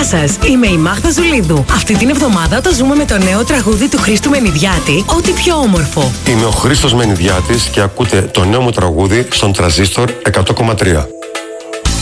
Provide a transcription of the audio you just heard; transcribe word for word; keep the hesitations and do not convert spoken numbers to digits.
Γεια σας, είμαι η Μάγδα Ζουλίδου. Αυτή την εβδομάδα το ζούμε με το νέο τραγούδι του Χρήστου Μενιδιάτη, Ό,τι πιο όμορφο. Είμαι ο Χρήστος Μενιδιάτης και ακούτε το νέο μου τραγούδι στον Τραζίστορ εκατό κόμμα τρία.